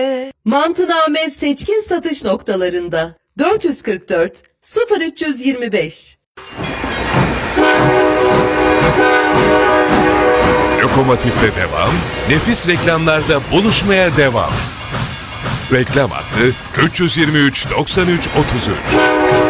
Mantıname seçkin satış noktalarında 444 0325. Lokomotif'te devam, nefis reklamlarda buluşmaya devam. Reklam hattı 323 93 33.